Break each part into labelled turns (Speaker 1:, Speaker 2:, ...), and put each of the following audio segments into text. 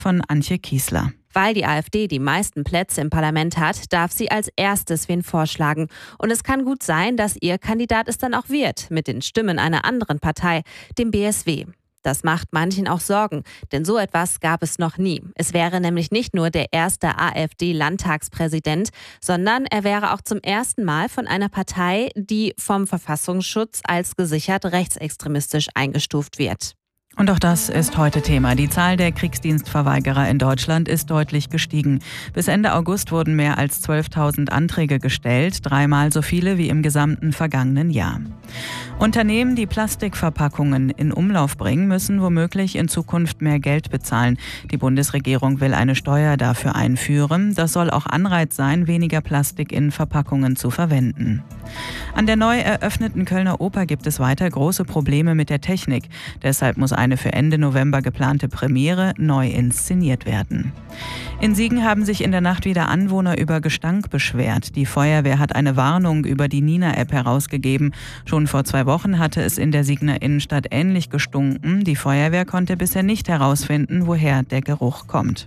Speaker 1: von Antje Kiesler.
Speaker 2: Weil die AfD die meisten Plätze im Parlament hat, darf sie als erstes wen vorschlagen. Und es kann gut sein, dass ihr Kandidat es dann auch wird, mit den Stimmen einer anderen Partei, dem BSW. Das macht manchen auch Sorgen, denn so etwas gab es noch nie. Es wäre nämlich nicht nur der erste AfD-Landtagspräsident, sondern er wäre auch zum ersten Mal von einer Partei, die vom Verfassungsschutz als gesichert rechtsextremistisch eingestuft wird.
Speaker 1: Und auch das ist heute Thema. Die Zahl der Kriegsdienstverweigerer in Deutschland ist deutlich gestiegen. Bis Ende August wurden mehr als 12.000 Anträge gestellt, 3-mal so viele wie im gesamten vergangenen Jahr. Unternehmen, die Plastikverpackungen in Umlauf bringen, müssen womöglich in Zukunft mehr Geld bezahlen. Die Bundesregierung will eine Steuer dafür einführen. Das soll auch Anreiz sein, weniger Plastik in Verpackungen zu verwenden. An der neu eröffneten Kölner Oper gibt es weiter große Probleme mit der Technik. Deshalb muss eine für Ende November geplante Premiere neu inszeniert werden. In Siegen haben sich in der Nacht wieder Anwohner über Gestank beschwert. Die Feuerwehr hat eine Warnung über die Nina-App herausgegeben. Schon vor 2 Wochen hatte es in der Siegener Innenstadt ähnlich gestunken. Die Feuerwehr konnte bisher nicht herausfinden, woher der Geruch kommt.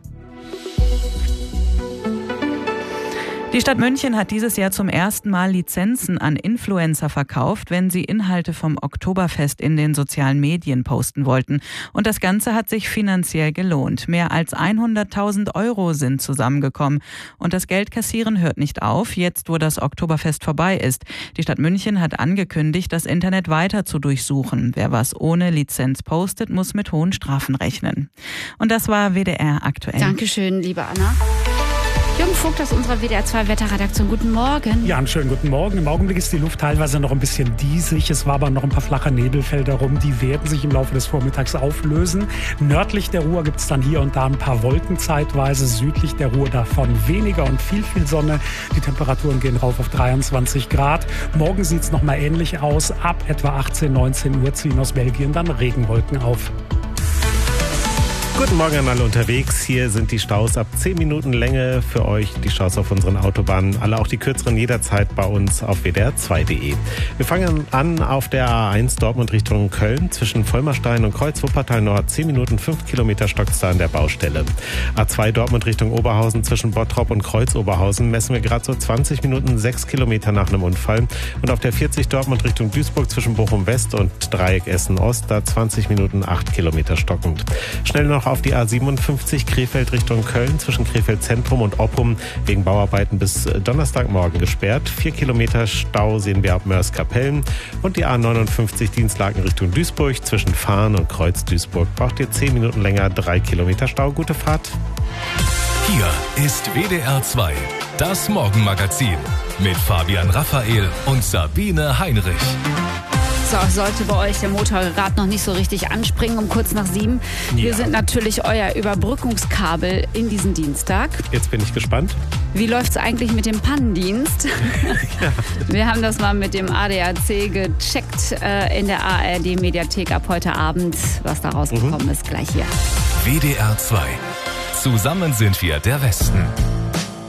Speaker 1: Die Stadt München hat dieses Jahr zum ersten Mal Lizenzen an Influencer verkauft, wenn sie Inhalte vom Oktoberfest in den sozialen Medien posten wollten. Und das Ganze hat sich finanziell gelohnt. Mehr als 100.000 € sind zusammengekommen. Und das Geldkassieren hört nicht auf, jetzt wo das Oktoberfest vorbei ist. Die Stadt München hat angekündigt, das Internet weiter zu durchsuchen. Wer was ohne Lizenz postet, muss mit hohen Strafen rechnen. Und das war WDR aktuell.
Speaker 3: Dankeschön, liebe Anna. Jürgen Vogt aus unserer WDR2-Wetterredaktion. Guten Morgen.
Speaker 4: Ja, einen schönen guten Morgen. Im Augenblick ist die Luft teilweise noch ein bisschen diesig. Es war aber noch ein paar flache Nebelfelder rum. Die werden sich im Laufe des Vormittags auflösen. Nördlich der Ruhr gibt es dann hier und da ein paar Wolken zeitweise. Südlich der Ruhr davon weniger und viel Sonne. Die Temperaturen gehen rauf auf 23 Grad. Morgen sieht es noch mal ähnlich aus. Ab etwa 18, 19 Uhr ziehen aus Belgien dann Regenwolken auf.
Speaker 5: Guten Morgen an alle unterwegs. Hier sind die Staus ab 10 Minuten Länge für euch. Die Staus auf unseren Autobahnen. Alle auch die kürzeren jederzeit bei uns auf wdr2.de. Wir fangen an auf der A1 Dortmund Richtung Köln. Zwischen Vollmerstein und Kreuz Wuppertal Nord 10 Minuten 5 Kilometer stockt's da an der Baustelle. A2 Dortmund Richtung Oberhausen. Zwischen Bottrop und Kreuz Oberhausen messen wir gerade so 20 Minuten 6 Kilometer nach einem Unfall. Und auf der 40 Dortmund Richtung Duisburg zwischen Bochum West und Dreieck Essen Ost da 20 Minuten 8 Kilometer stockend. Schnell noch auf die A57 Krefeld Richtung Köln zwischen Krefeld Zentrum und Oppum wegen Bauarbeiten bis Donnerstagmorgen gesperrt. 4 Kilometer Stau sehen wir ab Mörs-Kapellen. Und die A59 Dienstlaken Richtung Duisburg zwischen Fahren und Kreuz Duisburg braucht ihr 10 Minuten länger, 3 Kilometer Stau. Gute Fahrt.
Speaker 6: Hier ist WDR 2, das Morgenmagazin mit Fabian Raphael und Sabine Heinrich.
Speaker 3: So, sollte bei euch der Motor gerade noch nicht so richtig anspringen um kurz nach 7. Wir sind natürlich euer Überbrückungskabel in diesen Dienstag.
Speaker 5: Jetzt bin ich gespannt.
Speaker 3: Wie läuft's eigentlich mit dem Pannendienst? Ja. Wir haben das mal mit dem ADAC gecheckt in der ARD-Mediathek ab heute Abend. Was da rausgekommen ist, gleich hier.
Speaker 6: WDR 2. Zusammen sind wir der Westen.